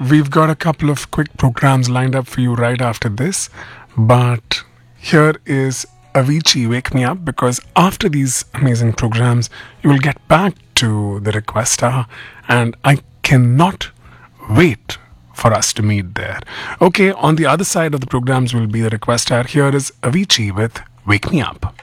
We've got a couple of quick programs lined up for you right after this, but here is Avicii Wake Me Up, because after these amazing programs, you will get back to the request hour, and I cannot wait for us to meet there. Okay, on the other side of the programs will be the request hour. Here is Avicii with Wake Me Up.